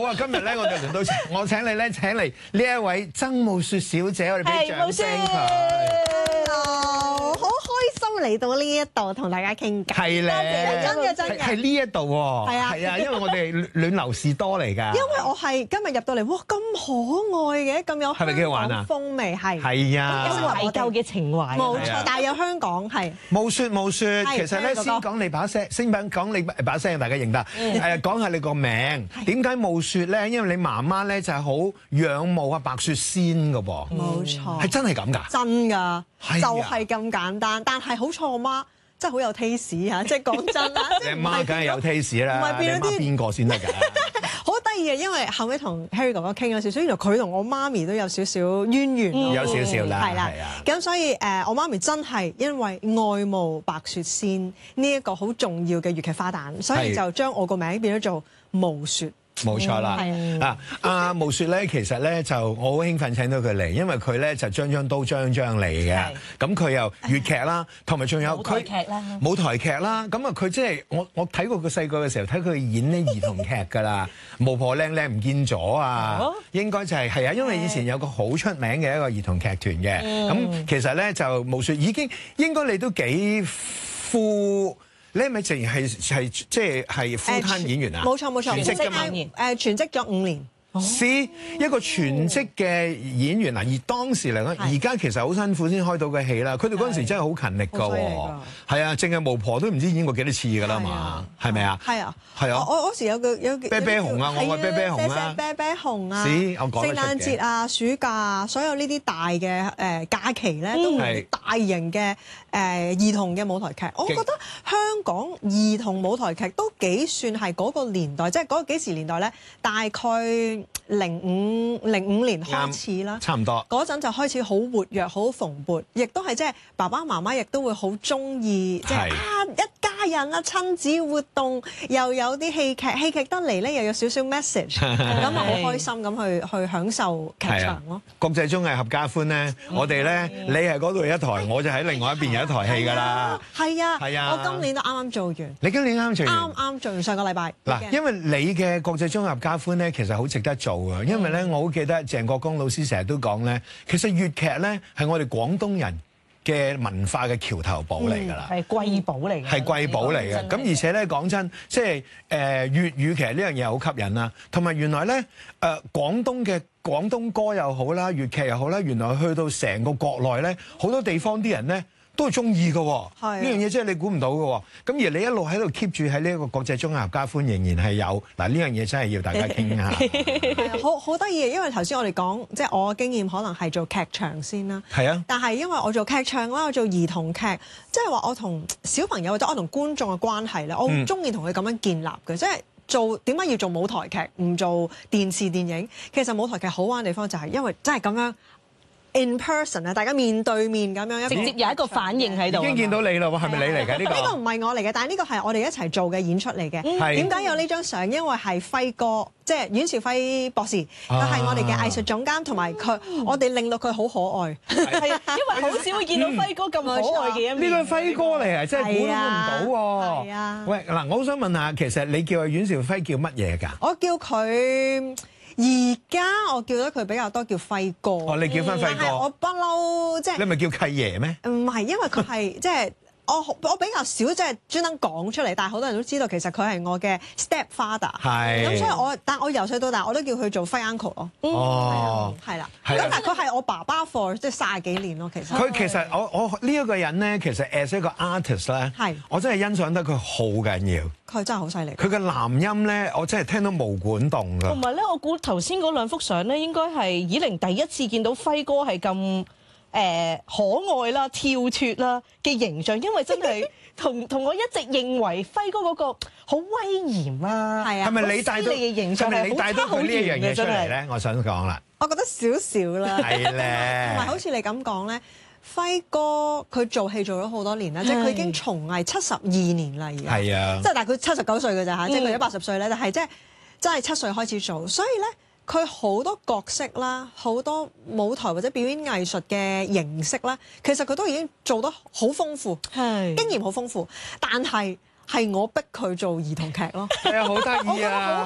啊！今日咧，我哋輪到我請你咧，請嚟呢一位曾慕雪小姐，我哋俾掌聲佢。 好開心嚟到呢一度同大家傾偈。 係咧， 真嘅。 係呢一度喎。 係啊， 係啊，因為我哋暖流士多嚟㗎。 因為我係今日入到嚟，哇咁可愛嘅，咁有香港風味係。 係啊， 懷舊嘅情懷。 冇錯，但係有香港係。 慕雪，其實咧先講你把聲，先講你把聲，大家認得。講下你個名，點解慕雪咧？因為你媽媽咧就係好仰慕啊白雪仙㗎噃。 冇錯。 係真係咁㗎？ 真㗎，就係咁簡單。但係好錯，我媽真係好有 taste 嚇，即係講真啦。 你媽梗係有 taste 啦， 唔係變咗啲邊個先得㗎？ 好得意嘅，因為後尾同 Harry 哥哥傾咗少少，原來佢同我媽咪都有少少淵源。 有少少啦， 係啦。咁所以我媽咪真係因為愛慕白雪仙呢一個好重要嘅粵劇花旦，所以就將我個名變咗做慕雪。 冇錯啦，阿慕雪咧，其實咧就我好興奮請到佢嚟，因為佢咧就張刀張嚟嘅，咁佢又粵劇啦，同埋仲有佢舞台劇啦，咁啊佢即係我睇過佢細個嘅時候睇佢演呢兒童劇㗎啦，巫婆靚靚唔見咗啊，應該就係啊，因為以前有個好出名嘅一個兒童劇團嘅，咁其實咧就慕雪已經應該你都幾富。你係咪淨係即係 full time 演員啊？ 冇錯， 全職㗎嘛？ 全職咗5年。 試一個全職嘅演員嗱，而當時嚟講，而家其實好辛苦先開到嘅戲啦。佢哋嗰陣時真係好勤力㗎喎，係啊，淨係巫婆都唔知演過幾多次㗎啦嘛，係咪啊？係啊，係啊。我嗰時有啤啤熊啊，我話啤啤熊啊，啤啤熊啊，聖誕節啊、暑假啊，所有呢啲大嘅假期咧，都會大型嘅兒童嘅舞台劇。我覺得香港兒童舞台劇都幾算係嗰個年代，即係嗰個幾時年代咧？大概05年開始啦，差唔多嗰陣就開始好活躍、好蓬勃，亦都係即係爸爸媽媽亦都會好中意，即係一家人啊親子活動，又有啲戲劇得嚟咧，又有少少 message， 咁啊好開心咁去享受劇場咯。國際綜藝合家歡咧，我哋咧你係嗰度一台，我就喺另外一邊有一台戲㗎啦。係啊，我今年都啱啱做完。你今年啱啱做完上個禮拜。嗱，因為你嘅國際綜藝合家歡咧，其實好值得做㗎，因為咧我好記得鄭國江老師成日都講咧，其實粵劇咧係我哋廣東人嘅文化嘅橋頭堡嚟㗎啦，係貴寶嚟嘅，係貴寶嚟嘅。咁而且咧講真，即係粵語其實呢樣嘢好吸引啦，同埋原來咧廣東嘅廣東歌又好啦，粵劇又好啦，原來去到成個國內咧，好多地方啲人咧都係中意嘅喎。呢樣嘢真係你估唔到嘅喎。咁而你一路喺度 keep 住喺呢一個國際綜藝合家歡，仍然係有嗱，呢樣嘢真係要大家傾下。係好得意嘅，因為頭先我哋講即係我嘅經驗可能係做劇場先啦。係啊。但係因為我做劇場啦，我做兒童劇，即係話我同小朋友或者我同觀眾嘅關係咧，我好中意同佢咁樣建立嘅，即係做點解要做舞台劇唔做電視電影？其實舞台劇好玩嘅地方就係因為真係咁樣。in person 啊，大家面對面咁樣，直接有一個反應喺度。已經見到你啦喎，係咪你嚟嘅呢個？呢個唔係我嚟嘅，但係呢個係我哋一齊做嘅演出嚟嘅。點解有呢張相？因為係輝哥，即係阮兆輝博士，佢係我哋嘅藝術總監，同埋佢，我哋令到佢好可愛。係啊，因為好少會見到輝哥咁可愛嘅一面。呢個輝哥嚟啊，真係估都估唔到喎。係啊。喂，嗱，我好想問下，其實你叫阿阮兆輝叫乜嘢㗎？我叫佢。而家我叫得佢比較多叫輝哥。哦，你叫翻輝哥。但係我不嬲，即係你咪叫契爺咩？唔係，因為佢係即係我比較少即係專登講出嚟，但係好多人都知道其實佢係我嘅 stepfather。係。咁所以但我由細到大我都叫佢做輝 uncle 咯。哦。係啦。咁但係佢係我爸爸 for 即係30幾年咯，其實。佢其實我呢一個人咧，其實 as 一個 artist 咧，係我真係欣賞得佢好緊要。佢真係好犀利。佢嘅男音咧，我真係聽到毛管動㗎。同埋咧，我估頭先嗰兩幅相咧，應該係以玲第一次見到輝哥係咁可愛啦、跳脫啦嘅形象，因為真係同我一直認為輝哥嗰個好威嚴啊，係咪你帶到嘅形象係好差好遠嘅出嚟咧？我想講啦，我覺得少少啦，係咧，同埋好似你咁講咧。輝哥佢做戲做咗好多年啦，即係佢已經從藝72年啦，而家係啊，即係但係佢79歲嘅咋嚇，即係佢180歲咧，但係即係真係7歲開始做，所以咧佢好多角色啦，好多舞台或者表演藝術嘅形式啦，其實佢都已經做得好豐富，係經驗好豐富，但係我逼佢做兒童劇咯，係啊，好得意啊！